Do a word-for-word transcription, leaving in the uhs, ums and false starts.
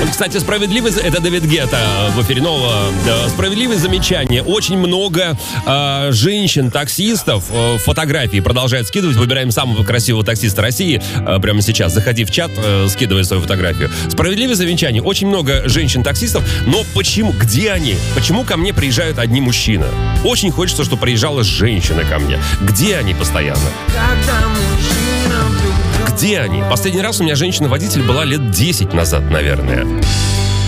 Кстати, справедливое... Это Дэвид Гетта в эфире нового. Справедливое замечание. Очень много э, женщин-таксистов э, фотографии продолжают скидывать. Выбираем самого красивого таксиста России э, прямо сейчас. Заходи в чат, э, скидывай свою фотографию. Справедливое замечание. Очень много женщин-таксистов. Но почему? Где они? Почему ко мне приезжают одни мужчины? Очень хочется, чтобы приезжала женщина ко мне. Где они постоянно? Где они? Последний раз у меня женщина-водитель была лет десять назад, наверное.